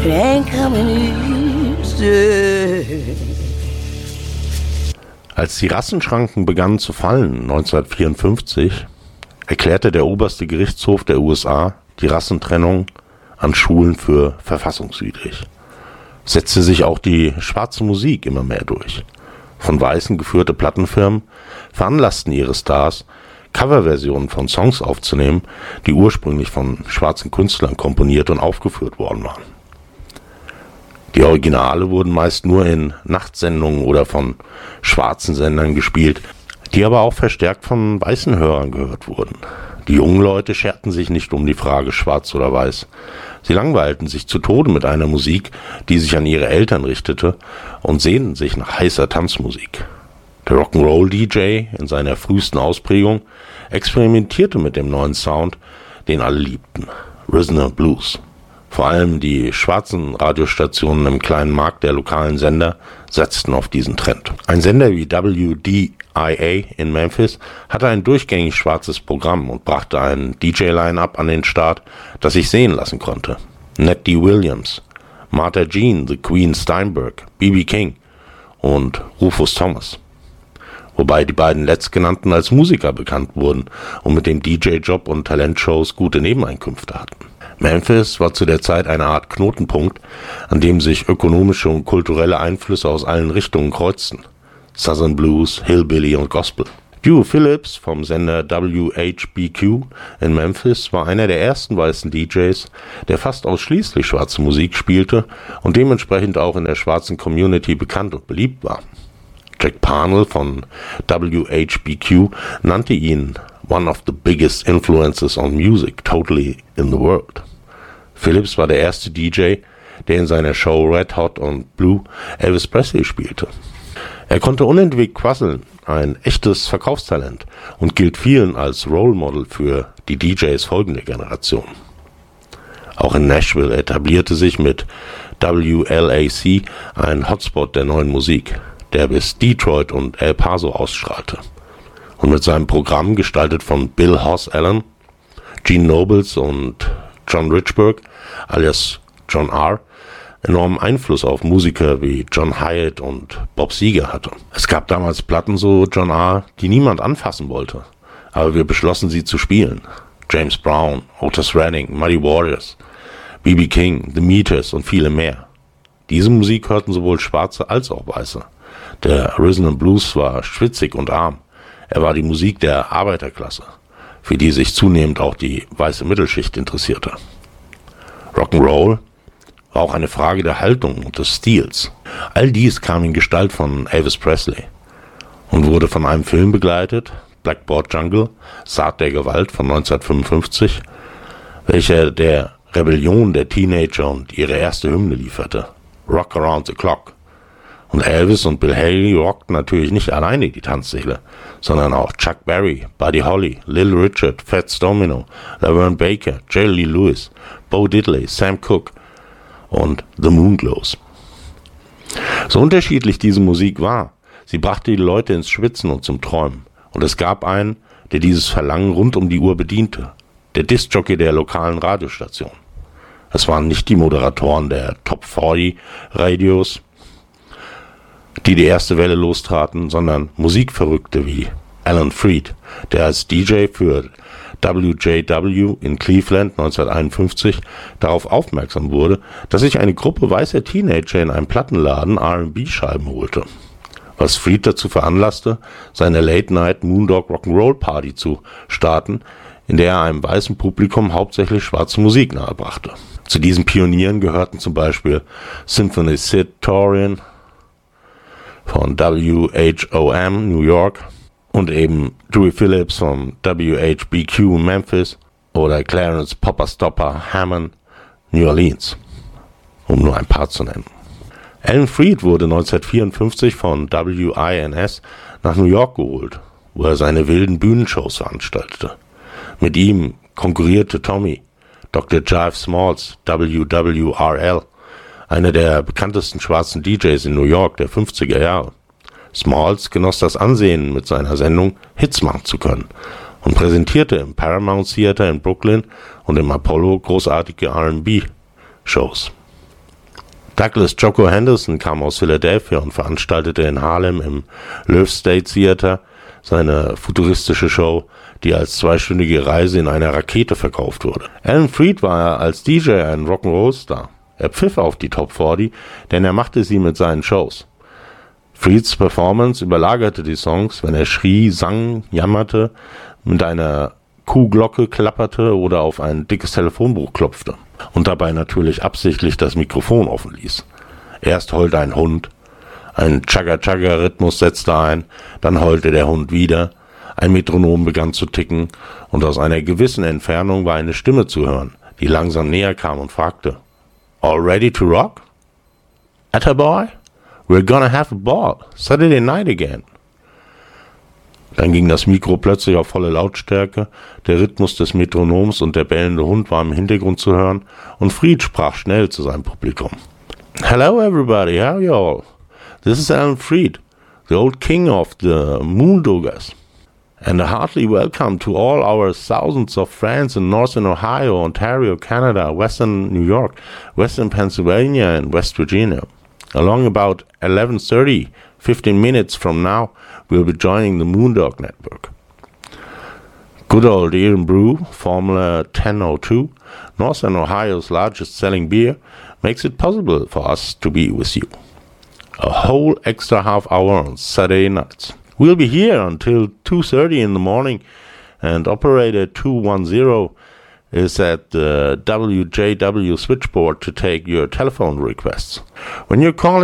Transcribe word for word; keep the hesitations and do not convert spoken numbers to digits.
It ain't coming easy. Als die Rassenschranken begannen zu fallen, neunzehnhundertvierundfünfzig, erklärte der oberste Gerichtshof der U S A die Rassentrennung an Schulen für verfassungswidrig. Setzte sich auch die schwarze Musik immer mehr durch. Von Weißen geführte Plattenfirmen veranlassten ihre Stars, Coverversionen von Songs aufzunehmen, die ursprünglich von schwarzen Künstlern komponiert und aufgeführt worden waren. Die Originale wurden meist nur in Nachtsendungen oder von schwarzen Sendern gespielt, die aber auch verstärkt von weißen Hörern gehört wurden. Die jungen Leute scherten sich nicht um die Frage schwarz oder weiß. Sie langweilten sich zu Tode mit einer Musik, die sich an ihre Eltern richtete, und sehnten sich nach heißer Tanzmusik. Der Rock'n'Roll-D J in seiner frühesten Ausprägung experimentierte mit dem neuen Sound, den alle liebten: Rhythm and Blues. Vor allem die schwarzen Radiostationen im kleinen Markt der lokalen Sender setzten auf diesen Trend. Ein Sender wie W D I A in Memphis hatte ein durchgängig schwarzes Programm und brachte ein D J-Line-Up an den Start, das sich sehen lassen konnte. Ned D. Williams, Martha Jean, The Queen Steinberg, B B King und Rufus Thomas. Wobei die beiden letztgenannten als Musiker bekannt wurden und mit dem D J-Job und Talentshows gute Nebeneinkünfte hatten. Memphis war zu der Zeit eine Art Knotenpunkt, an dem sich ökonomische und kulturelle Einflüsse aus allen Richtungen kreuzten: Southern Blues, Hillbilly und Gospel. Hugh Phillips vom Sender W H B Q in Memphis war einer der ersten weißen D Js, der fast ausschließlich schwarze Musik spielte und dementsprechend auch in der schwarzen Community bekannt und beliebt war. Jack Parnell von W H B Q nannte ihn one of the biggest influences on music totally in the world. Phillips war der erste D J, der in seiner Show Red Hot und Blue Elvis Presley spielte. Er konnte unentwegt quasseln, ein echtes Verkaufstalent, und gilt vielen als Role Model für die D Js folgender Generation. Auch in Nashville etablierte sich mit W L A C ein Hotspot der neuen Musik, der bis Detroit und El Paso ausstrahlte. Und mit seinem Programm, gestaltet von Bill Hoss Allen, Gene Nobles und John Richburg, alias John R., enormen Einfluss auf Musiker wie John Hyatt und Bob Seger hatte. Es gab damals Platten, so John R., die niemand anfassen wollte, aber wir beschlossen, sie zu spielen. James Brown, Otis Redding, Muddy Waters, B B King, The Meters und viele mehr. Diese Musik hörten sowohl Schwarze als auch Weiße. Der Rhythm and Blues war schwitzig und arm. Er war die Musik der Arbeiterklasse, für die sich zunehmend auch die weiße Mittelschicht interessierte. Rock'n'Roll war auch eine Frage der Haltung und des Stils. All dies kam in Gestalt von Elvis Presley und wurde von einem Film begleitet, Blackboard Jungle, Saat der Gewalt von neunzehnhundertfünfundfünfzig, welcher der Rebellion der Teenager und ihre erste Hymne lieferte, Rock Around the Clock. Und Elvis und Bill Haley rockten natürlich nicht alleine die Tanzsäle, sondern auch Chuck Berry, Buddy Holly, Little Richard, Fats Domino, Laverne Baker, Jerry Lee Lewis, Bo Diddley, Sam Cooke und The Moonglows. So unterschiedlich diese Musik war, sie brachte die Leute ins Schwitzen und zum Träumen. Und es gab einen, der dieses Verlangen rund um die Uhr bediente, der Diskjockey der lokalen Radiostation. Es waren nicht die Moderatoren der Top vierzig Radios, die die erste Welle lostraten, sondern Musikverrückte wie Alan Freed, der als D J für W J W in Cleveland neunzehnhunderteinundfünfzig darauf aufmerksam wurde, dass sich eine Gruppe weißer Teenager in einem Plattenladen R and B-Scheiben holte, was Freed dazu veranlasste, seine Late-Night Moondog Rock'n'Roll Party zu starten, in der er einem weißen Publikum hauptsächlich schwarze Musik nahebrachte. Zu diesen Pionieren gehörten zum Beispiel Symphony Sid Torian von W H O M New York und eben Dewey Phillips von W H B Q Memphis oder Clarence Popper Stopper Hammond New Orleans, um nur ein paar zu nennen. Alan Freed wurde neunzehnhundertvierundfünfzig von W I N S nach New York geholt, wo er seine wilden Bühnenshows veranstaltete. Mit ihm konkurrierte Tommy, Doktor Jive Smalls, W W R L, einer der bekanntesten schwarzen D Js in New York der fünfziger Jahre. Smalls genoss das Ansehen, mit seiner Sendung Hits machen zu können und präsentierte im Paramount Theater in Brooklyn und im Apollo großartige R and B-Shows. Douglas Jocko Henderson kam aus Philadelphia und veranstaltete in Harlem im Loew State Theater seine futuristische Show, die als zweistündige Reise in einer Rakete verkauft wurde. Alan Freed war als D J ein Rock'n'Roll-Star. Er pfiff auf die Top vierzig, denn er machte sie mit seinen Shows. Freeds Performance überlagerte die Songs, wenn er schrie, sang, jammerte, mit einer Kuhglocke klapperte oder auf ein dickes Telefonbuch klopfte und dabei natürlich absichtlich das Mikrofon offen ließ. Erst heulte ein Hund, ein Chagga-Chagga-Rhythmus setzte ein, dann heulte der Hund wieder, ein Metronom begann zu ticken und aus einer gewissen Entfernung war eine Stimme zu hören, die langsam näher kam und fragte: "All ready to rock? Attaboy? We're gonna have a ball. Saturday night again." Dann ging das Mikro plötzlich auf volle Lautstärke, der Rhythmus des Metronoms und der bellende Hund war im Hintergrund zu hören und Freed sprach schnell zu seinem Publikum. "Hello everybody, how are you all? This is Alan Freed, the old king of the Moondoggers. And a hearty welcome to all our thousands of friends in Northern Ohio, Ontario, Canada, Western New York, Western Pennsylvania and West Virginia. Along about eleven thirty, fifteen minutes from now, we'll be joining the Moondog Network. Good old Eden Brew, Formula ten oh two, Northern Ohio's largest selling beer, makes it possible for us to be with you. A whole extra half hour on Saturday nights. We'll be here until two thirty in the morning, and operator two one zero is at the W J W switchboard to take your telephone requests. When you're calling